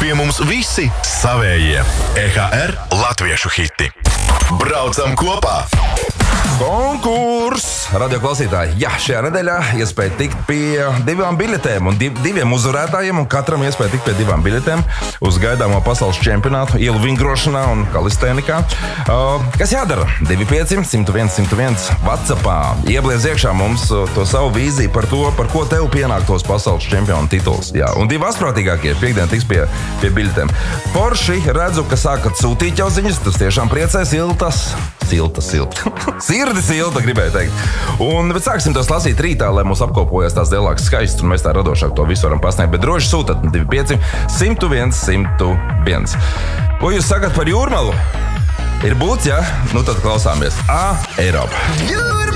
Pie mums visi savējie. EHR latviešu hiti. Braucam kopā! Konkurss! Radio klausītāji, jā, šajā nedēļā iespēja tikt pie 2 biļetēm un 2 uzvarētājiem, un katram iespēja tikt pie 2 biļetēm uz gaidāmo pasaules čempionātu ielu vingrošanā un kalistēnikā. Kas jādara? 25 101 101 WhatsAppā. Iebliez iekšā mums to savu vīziju par to, par ko tev pienāktos pasaules čempiona tituls. Jā, un 2 asprātīgākie piekdien tiks pie biļetēm. Forši redzu, ka sākat sūtīt jau ziņas, tas tiešām priecē silta. Sirdi silta, gribēju teikt. Bet sāksim tos lasīt rītā, lai mūs apkopojas tās lielākas skaistas, un mēs tā radošāk to visu varam pasniegt. Bet droši sūtat 25 101 101. Ko jūs sakat par Jūrmalu? Ir būts, ja? Nu tad klausāmies. Eiropa.